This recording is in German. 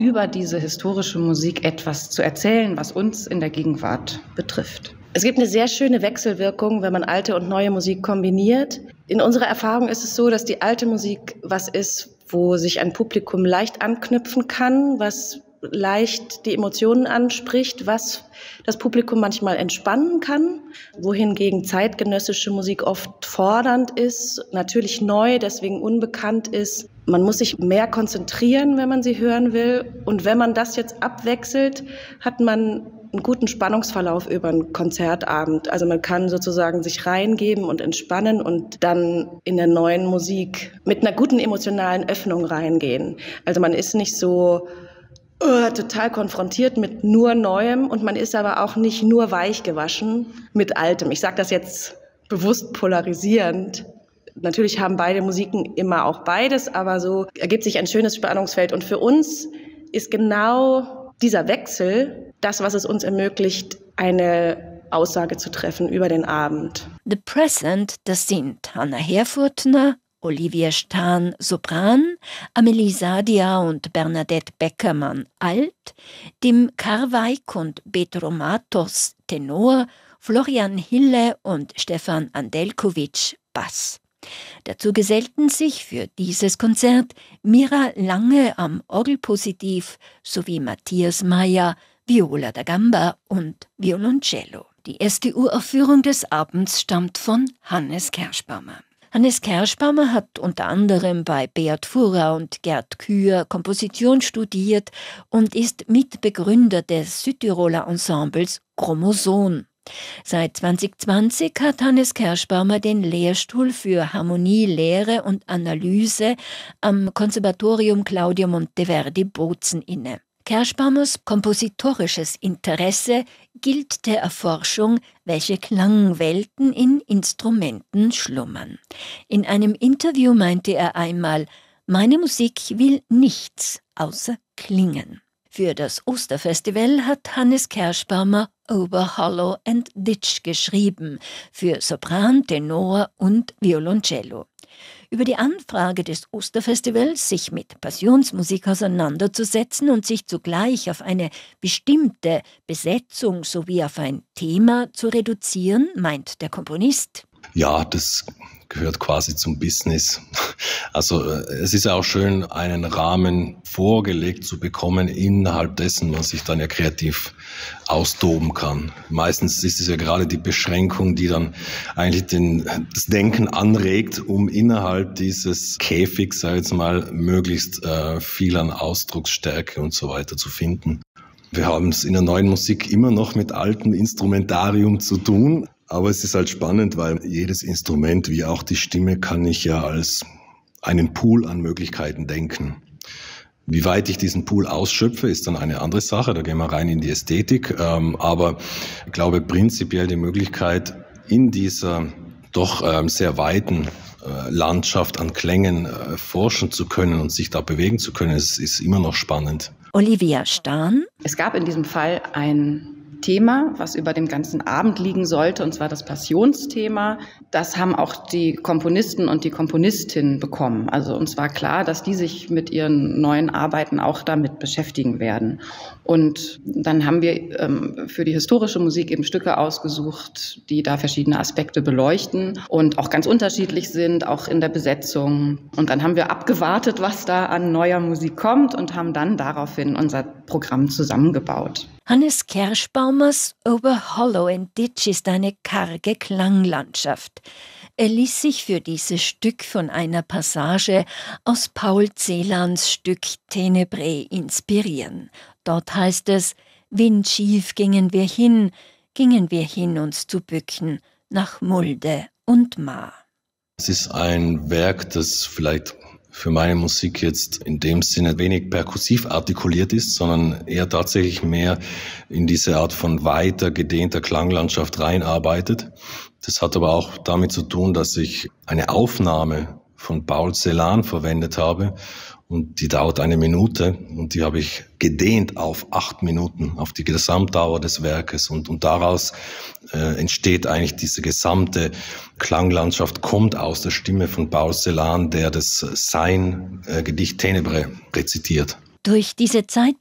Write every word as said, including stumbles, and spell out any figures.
über diese historische Musik etwas zu erzählen, was uns in der Gegenwart betrifft. Es gibt eine sehr schöne Wechselwirkung, wenn man alte und neue Musik kombiniert. In unserer Erfahrung ist es so, dass die alte Musik was ist, wo sich ein Publikum leicht anknüpfen kann, was leicht die Emotionen anspricht, was das Publikum manchmal entspannen kann, wohingegen zeitgenössische Musik oft fordernd ist, natürlich neu, deswegen unbekannt ist. Man muss sich mehr konzentrieren, wenn man sie hören will. Und wenn man das jetzt abwechselt, hat man einen guten Spannungsverlauf über einen Konzertabend. Also man kann sozusagen sich reingeben und entspannen und dann in der neuen Musik mit einer guten emotionalen Öffnung reingehen. Also man ist nicht so uh, total konfrontiert mit nur Neuem und man ist aber auch nicht nur weich gewaschen mit Altem. Ich sage das jetzt bewusst polarisierend. Natürlich haben beide Musiken immer auch beides, aber so ergibt sich ein schönes Spannungsfeld. Und für uns ist genau dieser Wechsel das, was es uns ermöglicht, eine Aussage zu treffen über den Abend. The Present, das sind Hannah Herfurthner, Olivia Stahn, Sopran, Amelie Sadia und Bernadette Beckermann, Alt, Tim Karweik und Petro Matos, Tenor, Florian Hille und Stefan Andelkovic, Bass. Dazu gesellten sich für dieses Konzert Mira Lange am Orgelpositiv sowie Matthias Meyer, Viola da Gamba und Violoncello. Die erste Uraufführung des Abends stammt von Hannes Kerschbaumer. Hannes Kerschbaumer hat unter anderem bei Beat Furrer und Gerd Kühr Komposition studiert und ist Mitbegründer des Südtiroler Ensembles Chromoson. Seit zwanzig zwanzig hat Hannes Kerschbaumer den Lehrstuhl für Harmonie, Lehre und Analyse am Konservatorium Claudio Monteverdi Bozen inne. Kerschbaumers kompositorisches Interesse gilt der Erforschung, welche Klangwelten in Instrumenten schlummern. In einem Interview meinte er einmal, meine Musik will nichts außer klingen. Für das Osterfestival hat Hannes Kerschbaumer Over Hollow and Ditch geschrieben, für Sopran, Tenor und Violoncello. Über die Anfrage des Osterfestivals, sich mit Passionsmusik auseinanderzusetzen und sich zugleich auf eine bestimmte Besetzung sowie auf ein Thema zu reduzieren, meint der Komponist: Ja, das gehört quasi zum Business. Also es ist ja auch schön, einen Rahmen vorgelegt zu bekommen, innerhalb dessen man sich dann ja kreativ austoben kann. Meistens ist es ja gerade die Beschränkung, die dann eigentlich den, das Denken anregt, um innerhalb dieses Käfigs, sag ich jetzt mal, möglichst äh, viel an Ausdrucksstärke und so weiter zu finden. Wir haben es in der neuen Musik immer noch mit altem Instrumentarium zu tun. Aber es ist halt spannend, weil jedes Instrument, wie auch die Stimme, kann ich ja als einen Pool an Möglichkeiten denken. Wie weit ich diesen Pool ausschöpfe, ist dann eine andere Sache. Da gehen wir rein in die Ästhetik. Aber ich glaube prinzipiell die Möglichkeit, in dieser doch sehr weiten Landschaft an Klängen forschen zu können und sich da bewegen zu können, ist, ist immer noch spannend. Olivia Stahn. Es gab in diesem Fall ein Thema, was über dem ganzen Abend liegen sollte, und zwar das Passionsthema. Das haben auch die Komponisten und die Komponistinnen bekommen. Also uns war klar, dass die sich mit ihren neuen Arbeiten auch damit beschäftigen werden. Und dann haben wir ähm, für die historische Musik eben Stücke ausgesucht, die da verschiedene Aspekte beleuchten und auch ganz unterschiedlich sind, auch in der Besetzung. Und dann haben wir abgewartet, was da an neuer Musik kommt, und haben dann daraufhin unser Programm zusammengebaut. Hannes Kerschbaumers Over Hollow and Ditch ist eine karge Klanglandschaft. Er ließ sich für dieses Stück von einer Passage aus Paul Celans Stück Tenebrae inspirieren. Dort heißt es: Windschief gingen wir hin, gingen wir hin uns zu bücken, nach Mulde und Mar. Es ist ein Werk, das vielleicht für meine Musik jetzt in dem Sinne wenig perkussiv artikuliert ist, sondern eher tatsächlich mehr in diese Art von weiter gedehnter Klanglandschaft reinarbeitet. Das hat aber auch damit zu tun, dass ich eine Aufnahme von Paul Celan verwendet habe, und die dauert eine Minute, und die habe ich gedehnt auf acht Minuten, auf die Gesamtdauer des Werkes, und, und daraus äh, entsteht eigentlich diese gesamte Klanglandschaft, kommt aus der Stimme von Paul Celan, der das sein äh, Gedicht Tenebrae rezitiert. Durch diese Zeit